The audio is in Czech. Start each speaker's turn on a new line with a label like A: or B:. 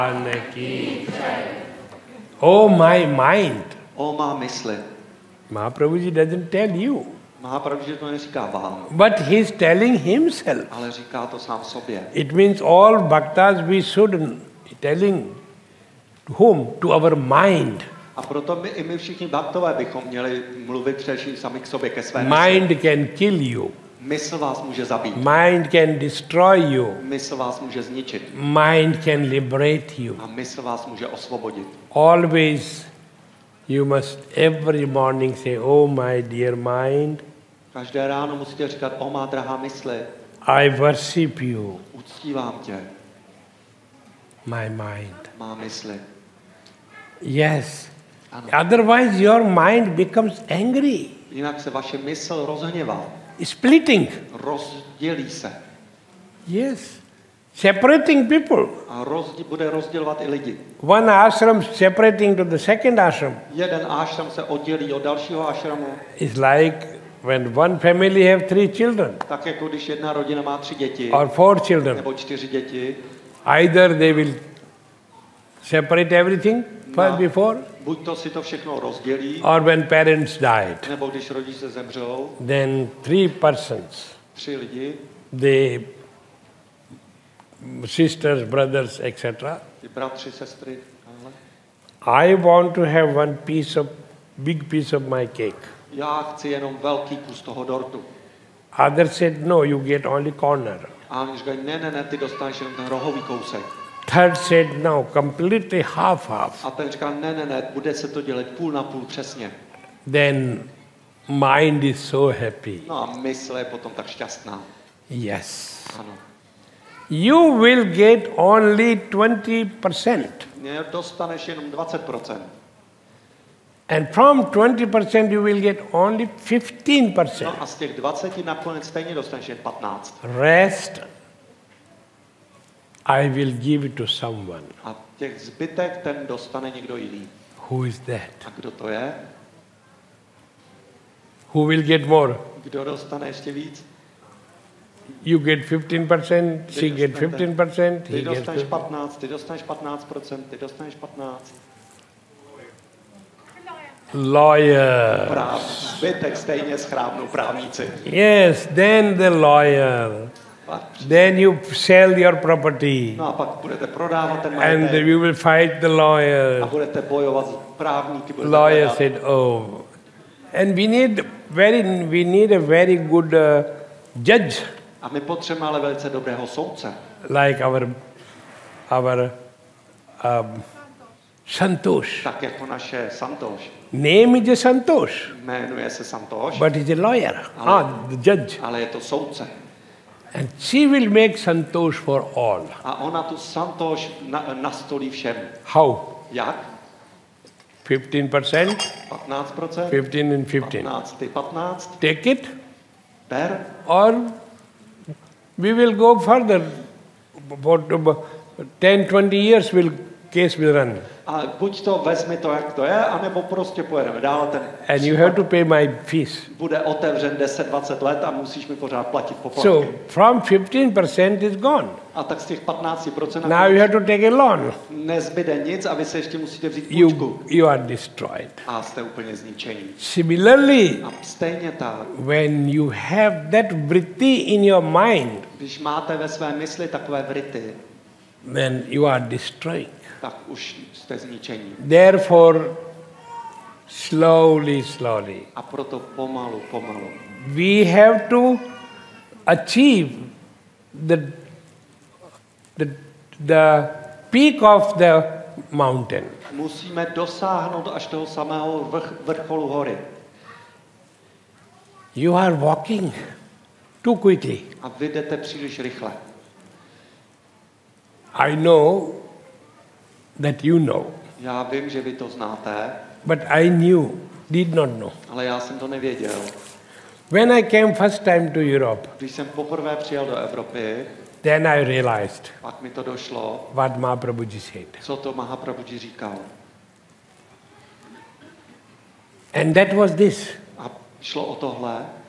A: Oh my mind.
B: O má mysli.
A: Mahaprabhuji doesn't tell you.
B: Mahaprabhuji to neříká vám.
A: But he's telling himself.
B: Ale říká to sám sobě.
A: It means all bhaktas we should telling to whom? To our mind.
B: A proto my všichni bhaktové bychom měli mluvit především sami k sobě, ke své mysli.
A: Mind can kill you.
B: Mysl vás může zabít.
A: Mind can destroy you.
B: Mysl vás může zničit.
A: Mind can liberate you.
B: A mysl vás může osvobodit.
A: Always you must every morning say, oh my dear mind.
B: Každé ráno musíte říkat, o má drahá mysli.
A: I worship you.
B: Uctívám tě.
A: My mind.
B: Má mysli.
A: Yes.
B: Ano.
A: Otherwise your mind becomes angry.
B: Jinak se vaše mysl rozhněvá.
A: Splitting.
B: Rozdělí se.
A: Yes. Separating people.
B: A bude rozdělovat i lidi.
A: One ashram separating to the second ashram.
B: Jeden ashram se oddělí od dalšího ashramu.
A: It's like when one family have 3 children.
B: Tak jako když jedna rodina má 3 děti.
A: Or 4 children.
B: Nebo 4 děti.
A: Either they will separate everything first before.
B: Buď to si to všechno rozdělí.
A: Or when parents died.
B: Nebo když rodiče zemřou.
A: Then 3 persons.
B: 3 lidi.
A: The sisters, brothers, etc.
B: Ty bratři, sestry.
A: I want to have big piece of my cake.
B: Já chci jenom velký kus toho dortu.
A: Others said, no, you get only corner.
B: A oni říkají, ne, ty dostaneš jenom ten rohový kousek.
A: Third said, no, completely half.
B: A ten říká, ne, bude se to dělat půl na půl přesně.
A: Then mind is so happy.
B: No a mysl je potom tak šťastná.
A: Yes.
B: Ano.
A: You will get only 20%.
B: Dostaneš jenom 20%.
A: And from 20% you will get only 15%.
B: No a z těch 20 nakonec stejně dostaneš jen 15.
A: Rest I will give it to someone.
B: A těch zbytek ten dostane někdo jiný.
A: Who is that?
B: A kdo to je?
A: Who will get more?
B: Kdo dostane ještě víc?
A: You get 15%, she get 15%,
B: ty dostaneš 15, ty dostaneš 15%, ty dostaneš 15.
A: Lawyer.
B: Zbytek stejně schrábnou právníci.
A: Yes, then the lawyer. Then you sell your property.
B: No a pak budete prodávat ten majetek.
A: And you will fight the lawyer.
B: A budete bojovat s právníky.
A: Lawyer said, oh. And we need a very good judge.
B: A my potřebujeme ale velice dobrého soudce.
A: Like our Santosh.
B: Tak jako naše Santosh.
A: Name is Santosh.
B: Jmenuje se Santosh.
A: But he's a lawyer. The judge.
B: Ale je to soudce.
A: And she will make Santosh for all.
B: A ona tu Santosh nastolí všem.
A: How?
B: Jak?
A: 15%?
B: 15%?
A: 15 and 15.
B: 15.
A: Take it.
B: Ber.
A: Or we will go further. For 10-20 years case will run.
B: A buď to vezmi to, jak to je, anebo prostě pojedeme dál.
A: And you have to pay my fees.
B: Bude otevřen 10-20 let a musíš mi pořád platit poplatky.
A: So from 15% is gone.
B: A tak z těch 15%
A: now you have to take a loan.
B: Nezbyde nic a vy se ještě musíte vzít půjčku.
A: You are destroyed.
B: A jste úplně zničení.
A: Similarly,
B: a stejně tak,
A: when you have that vritti in your mind,
B: když máte ve své mysli takové vrity,
A: then you are destroying.
B: Tak už jste zničení.
A: Therefore, slowly.
B: A proto pomalu.
A: We have to achieve the peak of the mountain.
B: Musíme dosáhnout až toho samého vrcholu hory.
A: You are walking too quickly.
B: A vy jdete příliš rychle.
A: I know that you know.
B: Já vím, že vy to znáte.
A: But I did not know.
B: Ale já jsem to nevěděl.
A: When I came first time to Europe,
B: když jsem poprvé přijel do Evropy,
A: then I realized
B: pak mi to došlo,
A: what Mahaprabhuji said.
B: Co to Mahaprabhuji říkal.
A: And that was this.
B: A šlo o tohle.